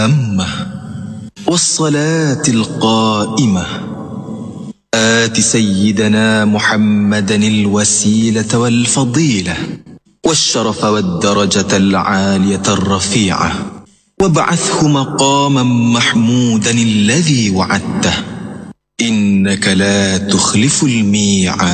والصلاة القائمة آت سيدنا محمدا الوسيلة والفضيلة والشرف والدرجة العالية الرفيعة وابعثه مقاما محمودا الذي وعدته إنك لا تخلف الميعاد.